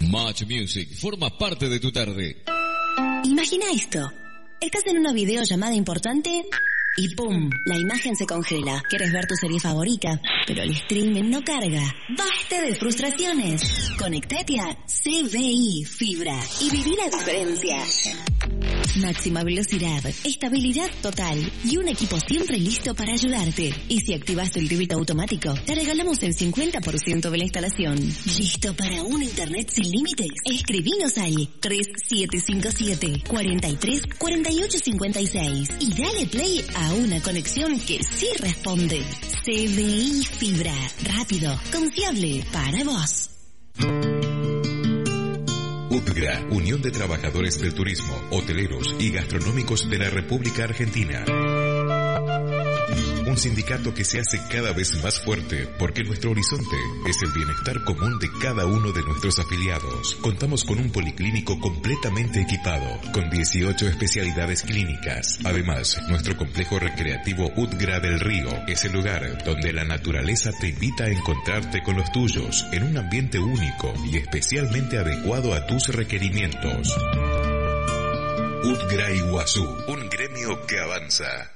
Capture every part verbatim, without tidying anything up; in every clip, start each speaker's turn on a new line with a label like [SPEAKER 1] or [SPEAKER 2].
[SPEAKER 1] Much Music forma parte de tu tarde.
[SPEAKER 2] Imagina esto. Estás en una videollamada importante y ¡pum! La imagen se congela. Quieres ver tu serie favorita, pero el streaming no carga. ¡Basta de frustraciones! Conectate a C B I Fibra y viví la diferencia. Máxima velocidad, estabilidad total y un equipo siempre listo para ayudarte. Y si activaste el débito automático, te regalamos el cincuenta por ciento de la instalación. ¿Listo para un internet sin límites? Escribinos al tres siete cinco siete, cuatro tres, cuatro ocho cinco seis y dale play a una conexión que sí responde. C B I Fibra, rápido, confiable para vos.
[SPEAKER 3] UTGRA, Unión de Trabajadores del Turismo, Hoteleros y Gastronómicos de la República Argentina. Un sindicato que se hace cada vez más fuerte porque nuestro horizonte es el bienestar común de cada uno de nuestros afiliados. Contamos con un policlínico completamente equipado, con dieciocho especialidades clínicas. Además, nuestro complejo recreativo UTGRA del Río es el lugar donde la naturaleza te invita a encontrarte con los tuyos en un ambiente único y especialmente adecuado a tus requerimientos. UTGRA Iguazú, un gremio que avanza.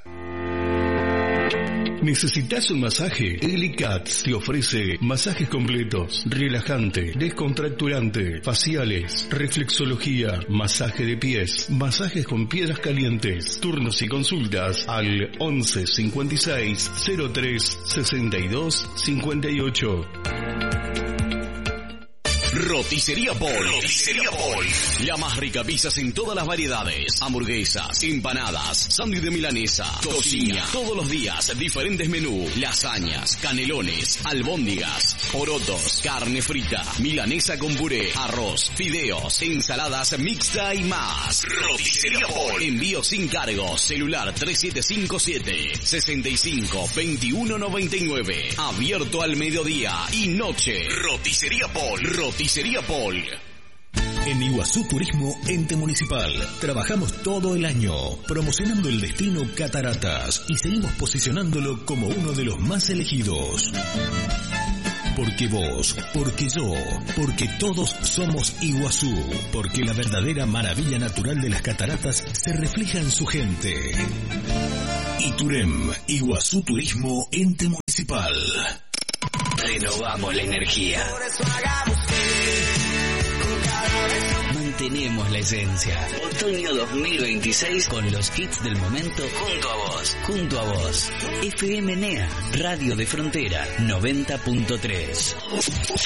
[SPEAKER 4] ¿Necesitas un masaje? Elicats te ofrece masajes completos, relajante, descontracturante, faciales, reflexología, masaje de pies, masajes con piedras calientes, turnos y consultas al once cincuenta y seis cero tres sesenta y dos cincuenta y ocho.
[SPEAKER 5] Roticería Paul. Roticería Paul. La más rica pizzas en todas las variedades. Hamburguesas, empanadas, sándwich de milanesa, cocina. Todos los días, diferentes menús. Lasañas, canelones, albóndigas, porotos, carne frita, milanesa con puré, arroz, fideos, ensaladas mixta y más. Roticería Paul. Envío sin cargo. Celular tres siete cinco siete, seis cinco, dos uno nueve nueve. Abierto al mediodía y noche. Roticería Paul. Roticería Roticería Paul.
[SPEAKER 6] En Iguazú Turismo Ente Municipal trabajamos todo el año promocionando el destino Cataratas y seguimos posicionándolo como uno de los más elegidos. Porque vos, porque yo, porque todos somos Iguazú, porque la verdadera maravilla natural de las cataratas se refleja en su gente. Iturem, Iguazú Turismo Ente Municipal.
[SPEAKER 7] Renovamos la energía. Mantenemos la esencia. Otoño dos mil veintiséis con los hits del momento junto a vos. Junto a vos. F M N E A, Radio de Frontera noventa punto tres.